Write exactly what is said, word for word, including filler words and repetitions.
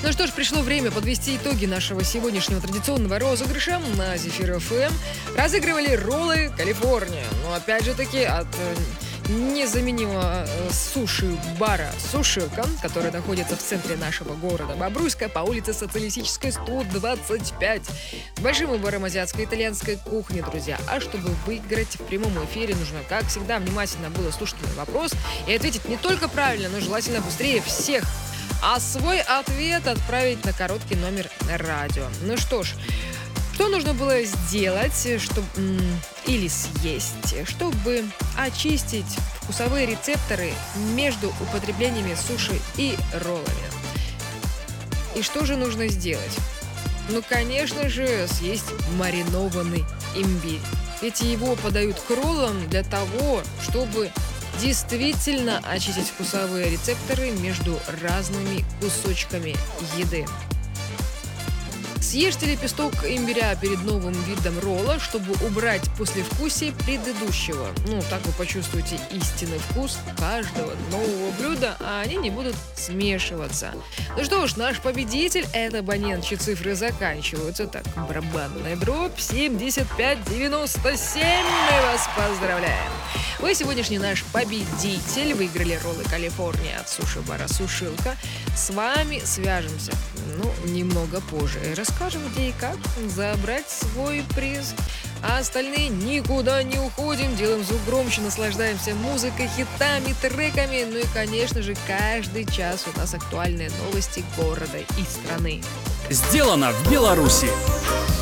Ну что ж, пришло время подвести итоги нашего сегодняшнего традиционного розыгрыша на Зефир эф эм. Разыгрывали роллы Калифорния. Но опять же таки от э, незаменимого э, суши-бара «Сушилка», который находится в центре нашего города Бобруйска по улице Социалистической, сто двадцать пять. С большим выбором азиатской и итальянской кухни, друзья. А чтобы выиграть в прямом эфире, нужно, как всегда, внимательно было слушать мой вопрос и ответить не только правильно, но желательно быстрее всех. А свой ответ отправить на короткий номер радио. Ну что ж, что нужно было сделать, чтобы или съесть, чтобы очистить вкусовые рецепторы между употреблениями суши и роллами? И что же нужно сделать? Ну, конечно же, съесть маринованный имбирь. Ведь его подают к роллам для того, чтобы действительно очистить вкусовые рецепторы между разными кусочками еды. Съешьте лепесток имбиря перед новым видом ролла, чтобы убрать послевкусие предыдущего. Ну, так вы почувствуете истинный вкус каждого нового блюда, а они не будут смешиваться. Ну что ж, наш победитель — это абонент, чьи цифры заканчиваются. Так, барабанная дробь семьдесят пять девяносто семь. Мы вас поздравляем! Вы сегодняшний наш победитель. Выиграли роллы Калифорния от суши-бара «Сушилка». С вами свяжемся, ну, немного позже. И расскажем, где и как забрать свой приз. А остальные никуда не уходим. Делаем звук громче, наслаждаемся музыкой, хитами, треками. Ну и, конечно же, каждый час у нас актуальные новости города и страны. Сделано в Беларуси.